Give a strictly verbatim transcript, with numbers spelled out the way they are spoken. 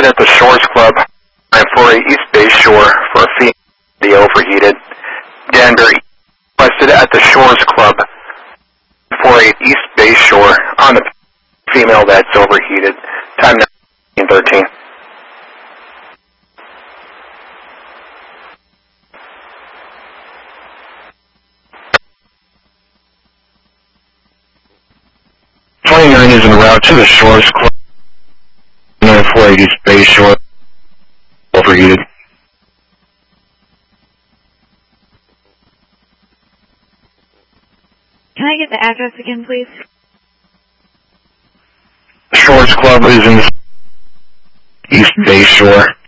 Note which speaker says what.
Speaker 1: requested at the Shores Club nine forty East Bay Shore for a female overheated. Denver requested at the Shores Club nine forty East Bay Shore on the female that's overheated. Time nineteen thirteen. twenty-nine is en route to the Shores Club nine forty East Bay Shore overheated.
Speaker 2: Can I get the address again, please?
Speaker 1: Shores Club is in the East Bay Shore.